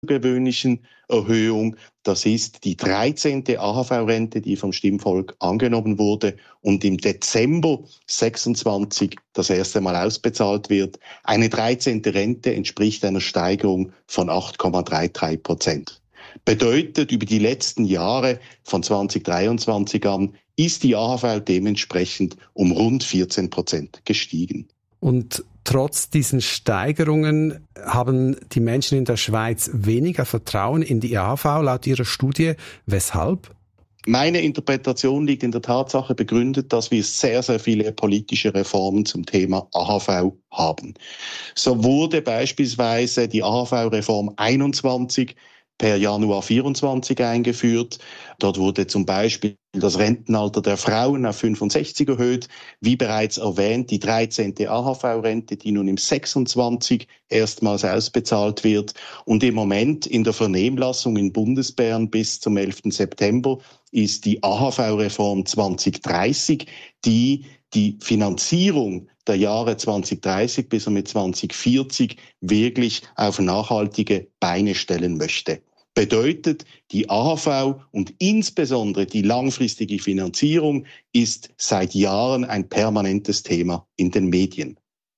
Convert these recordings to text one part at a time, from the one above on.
außergewöhnlichen Erhöhung. Das ist die 13. AHV-Rente, die vom Stimmvolk angenommen wurde und im Dezember 26 das erste Mal ausbezahlt wird. Eine 13. Rente entspricht einer Steigerung von 8,33%. Bedeutet, über die letzten Jahre von 2023 an ist die AHV dementsprechend um rund 14% gestiegen. Und trotz diesen Steigerungen haben die Menschen in der Schweiz weniger Vertrauen in die AHV laut Ihrer Studie. Weshalb? Meine Interpretation liegt in der Tatsache begründet, dass wir sehr, sehr viele politische Reformen zum Thema AHV haben. So wurde beispielsweise die AHV-Reform 21 per Januar 24 eingeführt. Dort wurde zum Beispiel das Rentenalter der Frauen auf 65 erhöht. Wie bereits erwähnt, die 13. AHV-Rente, die nun im 26 erstmals ausbezahlt wird. Und im Moment in der Vernehmlassung in Bundesbern bis zum 11. September ist die AHV-Reform 2030, die Finanzierung der Jahre 2030 bis mit 2040 wirklich auf nachhaltige Beine stellen möchte. Bedeutet, die AHV und insbesondere die langfristige Finanzierung ist seit Jahren ein permanentes Thema in den Medien.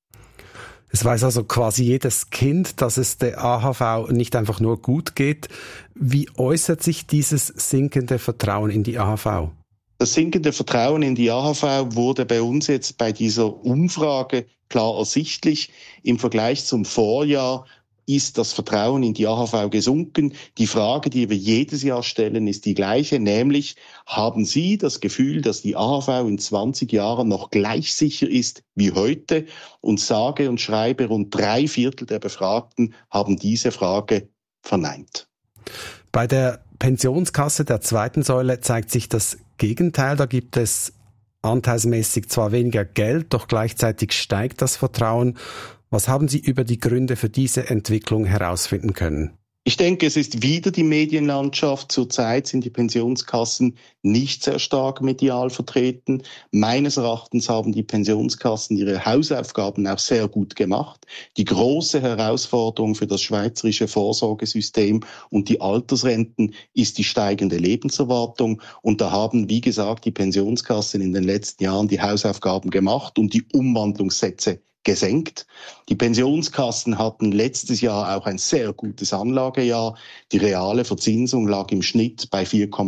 Es weiß also quasi jedes Kind, dass es der AHV nicht einfach nur gut geht. Wie äußert sich dieses sinkende Vertrauen in die AHV? Das sinkende Vertrauen in die AHV wurde bei uns jetzt bei dieser Umfrage klar ersichtlich. Im Vergleich zum Vorjahr ist das Vertrauen in die AHV gesunken. Die Frage, die wir jedes Jahr stellen, ist die gleiche, nämlich, haben Sie das Gefühl, dass die AHV in 20 Jahren noch gleich sicher ist wie heute? Und sage und schreibe, rund 3/4 der Befragten haben diese Frage verneint. Bei der Pensionskasse der zweiten Säule zeigt sich das Gegenteil. Da gibt es anteilsmäßig zwar weniger Geld, doch gleichzeitig steigt das Vertrauen. Was haben Sie über die Gründe für diese Entwicklung herausfinden können? Ich denke, es ist wieder die Medienlandschaft. Zurzeit sind die Pensionskassen nicht sehr stark medial vertreten. Meines Erachtens haben die Pensionskassen ihre Hausaufgaben auch sehr gut gemacht. Die große Herausforderung für das schweizerische Vorsorgesystem und die Altersrenten ist die steigende Lebenserwartung. Und da haben, wie gesagt, die Pensionskassen in den letzten Jahren die Hausaufgaben gemacht und die Umwandlungssätze gesenkt. Die Pensionskassen hatten letztes Jahr auch ein sehr gutes Anlagejahr. Die reale Verzinsung lag im Schnitt bei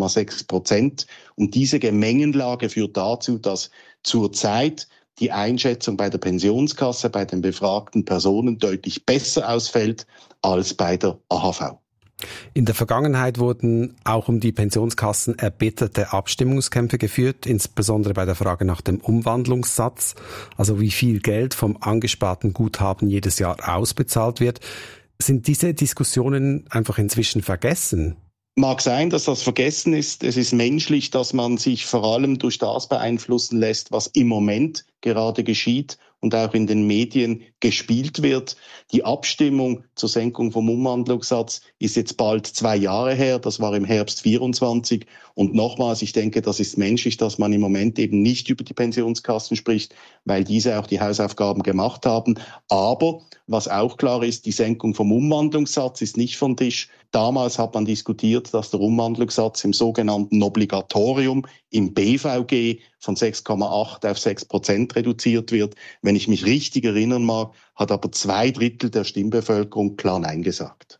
4,6%. Und diese Gemengenlage führt dazu, dass zurzeit die Einschätzung bei der Pensionskasse, bei den befragten Personen deutlich besser ausfällt als bei der AHV. In der Vergangenheit wurden auch um die Pensionskassen erbitterte Abstimmungskämpfe geführt, insbesondere bei der Frage nach dem Umwandlungssatz, also wie viel Geld vom angesparten Guthaben jedes Jahr ausbezahlt wird. Sind diese Diskussionen einfach inzwischen vergessen? Mag sein, dass das vergessen ist. Es ist menschlich, dass man sich vor allem durch das beeinflussen lässt, was im Moment gerade geschieht und auch in den Medien gespielt wird. Die Abstimmung zur Senkung vom Umwandlungssatz ist jetzt bald 2 Jahre her. Das war im Herbst 24. Und nochmals, ich denke, das ist menschlich, dass man im Moment eben nicht über die Pensionskassen spricht, weil diese auch die Hausaufgaben gemacht haben. Aber was auch klar ist, die Senkung vom Umwandlungssatz ist nicht vom Tisch. Damals hat man diskutiert, dass der Umwandlungssatz im sogenannten Obligatorium im BVG von 6,8 auf 6% reduziert wird. Wenn ich mich richtig erinnern mag, hat aber 2/3 der Stimmbevölkerung klar Nein gesagt.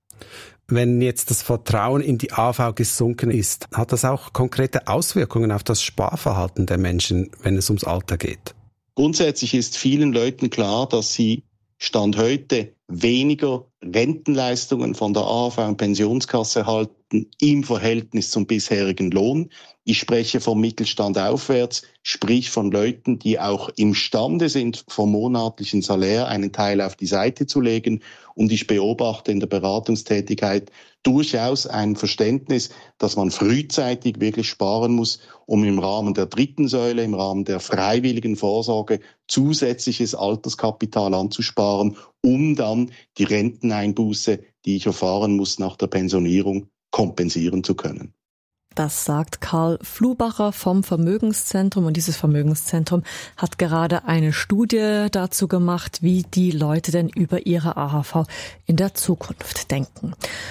Wenn jetzt das Vertrauen in die AHV gesunken ist, hat das auch konkrete Auswirkungen auf das Sparverhalten der Menschen, wenn es ums Alter geht? Grundsätzlich ist vielen Leuten klar, dass sie Stand heute weniger Rentenleistungen von der AHV und Pensionskasse erhalten im Verhältnis zum bisherigen Lohn. Ich spreche vom Mittelstand aufwärts, sprich von Leuten, die auch imstande sind, vom monatlichen Salär einen Teil auf die Seite zu legen. Und ich beobachte in der Beratungstätigkeit durchaus ein Verständnis, dass man frühzeitig wirklich sparen muss, um im Rahmen der dritten Säule, im Rahmen der freiwilligen Vorsorge zusätzliches Alterskapital anzusparen, um dann die Renteneinbuße, die ich erfahren muss nach der Pensionierung, kompensieren zu können. Das sagt Karl Flubacher vom Vermögenszentrum, und dieses Vermögenszentrum hat gerade eine Studie dazu gemacht, wie die Leute denn über ihre AHV in der Zukunft denken.